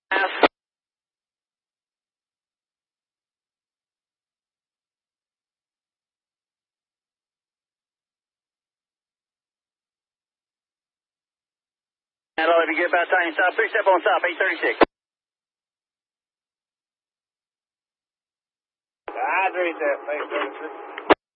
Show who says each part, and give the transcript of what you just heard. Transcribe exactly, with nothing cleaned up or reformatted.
Speaker 1: Handle, if you get about time, stop. Three step on stop, eight thirty-six.
Speaker 2: I three step, eight thirty-six.